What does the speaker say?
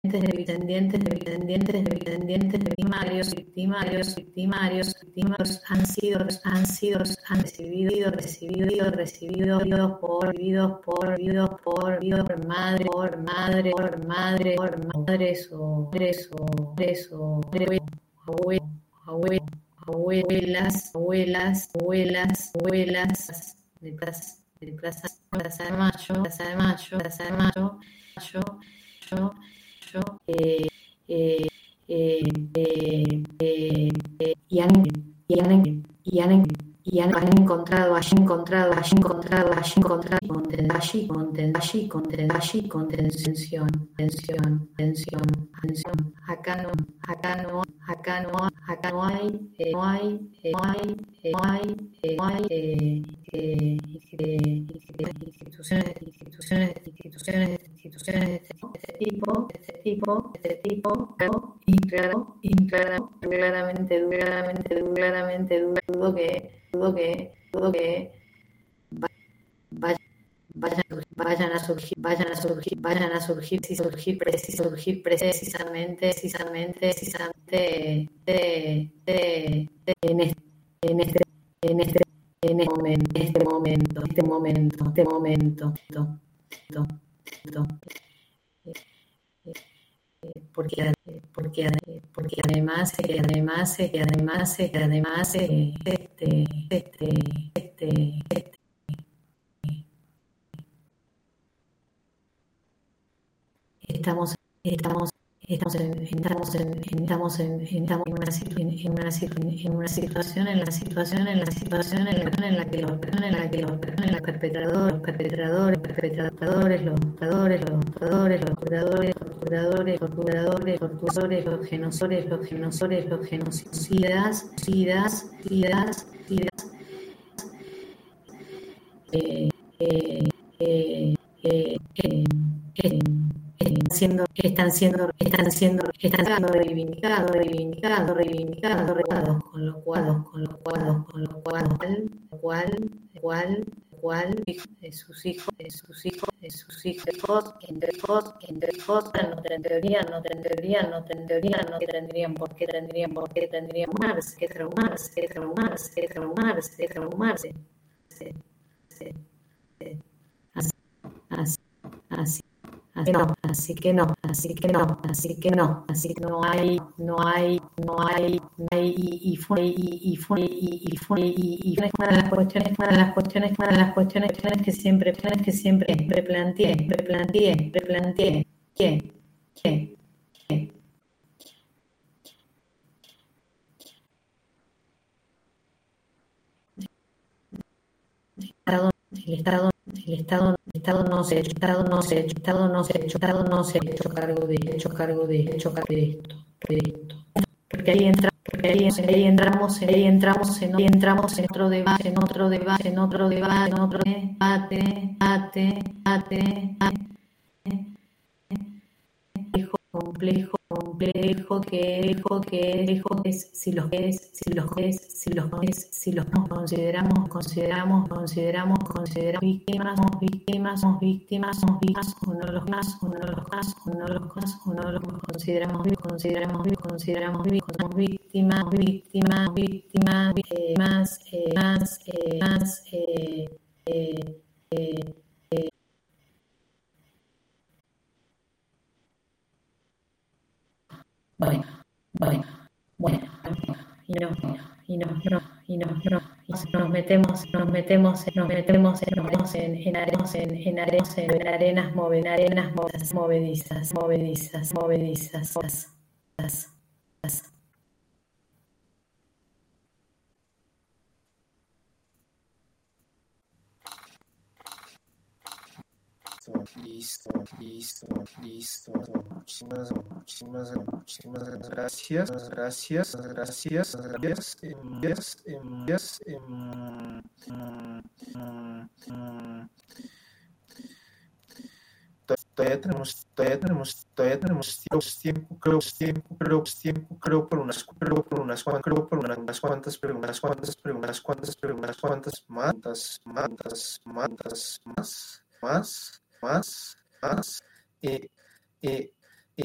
descendientes de victimarios han sido recibidos por madres o abuelas de Plaza de Mayo, y han encontrado allí contención. Acá no hay instituciones de este tipo, claramente dudo que vayan a surgir precisamente en este momento. Porque además estamos en una situación en la que los perpetradores, los genocidas, están siendo reivindicados, con lo cual sus hijos entre hijos no tendrían por qué traumarse. Así que no hay y fueron las cuestiones que siempre planteé. El Estado no se ha hecho cargo de esto. Porque ahí entramos en otro debate, complejo que es si los consideramos víctimas o no los consideramos víctimas bueno, y nos metemos en arenas movedizas. Listo. Muchísimas gracias. Todavía tenemos tiempo, creo por unas cuantas preguntas más.